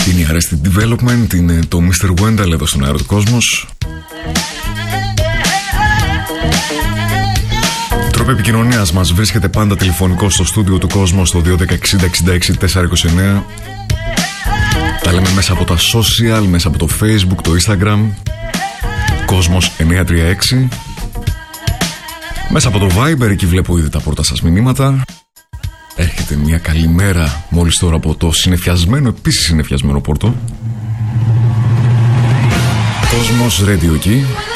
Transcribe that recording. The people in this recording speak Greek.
Είναι η Arrested Development, είναι το Mr. Wendell εδώ στον αέρα του Κόσμος. Τρόπο επικοινωνίας μας βρίσκεται πάντα τηλεφωνικό στο στούντιο του Κόσμου στο 210 60 66 429. Τα λέμε μέσα από τα social, μέσα από το Facebook, το Instagram, Κόσμος 936. Μέσα από το Viber, εκεί βλέπω ήδη τα πρώτα σας μηνύματα. Έρχεται μια καλημέρα μόλις τώρα από το συννεφιασμένο, επίσης συννεφιασμένο Πόρτο. Κόσμος Radio εκεί.